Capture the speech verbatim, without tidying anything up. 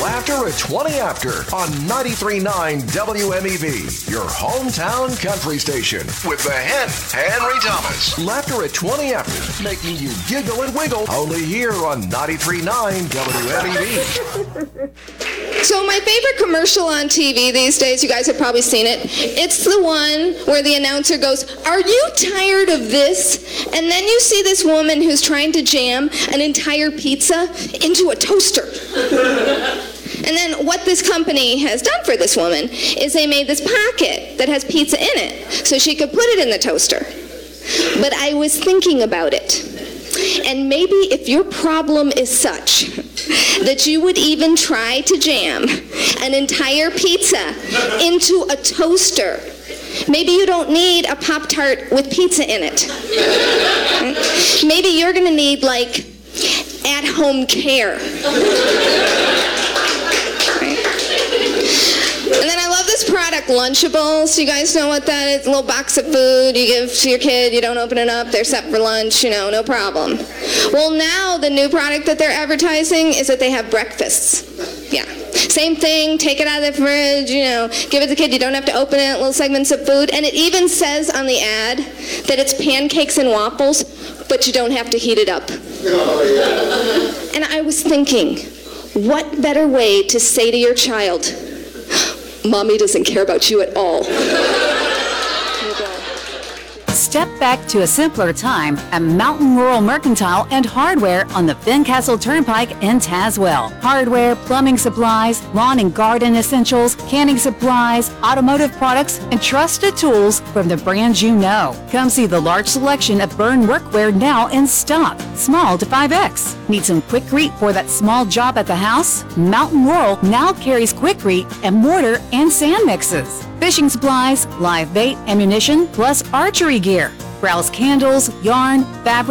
Laughter at twenty after on ninety-three point nine W M E V, your hometown country station with the hen, Henry Thomas. Laughter at twenty after, making you giggle and wiggle, only here on ninety-three point nine W M E V. So my favorite commercial on T V these days, you guys have probably seen it. It's the one where the announcer goes, "Are you tired of this?" And then you see this woman who's trying to jam an entire pizza into a toaster. And then what this company has done for this woman is they made this pocket that has pizza in it so she could put it in the toaster. But I was thinking about it. And maybe if your problem is such that you would even try to jam an entire pizza into a toaster, maybe you don't need a Pop-Tart with pizza in it. Maybe you're going to need, like, at-home care. And then I love this product, Lunchables. You guys know what that is? A little box of food you give to your kid. You don't open it up. They're set for lunch. You know, no problem. Well, now the new product that they're advertising is that they have breakfasts. Yeah. Same thing. Take it out of the fridge. You know, give it to the kid. You don't have to open it. Little segments of food. And it even says on the ad that it's pancakes and waffles, but you don't have to heat it up. Oh, yeah. And I was thinking, what better way to say to your child, "Mommy doesn't care about you at all." Step back to a simpler time at Mountain Rural Mercantile and Hardware on the Fincastle Turnpike in Tazewell. Hardware, plumbing supplies, lawn and garden essentials, canning supplies, automotive products, and trusted tools from the brands you know. Come see the large selection of Burn workwear now in stock, small to five X. Need some Quikrete for that small job at the house? Mountain Rural now carries Quikrete and mortar and sand mixes. Fishing supplies, live bait, ammunition, plus archery gear. Browse candles, yarn, fabric,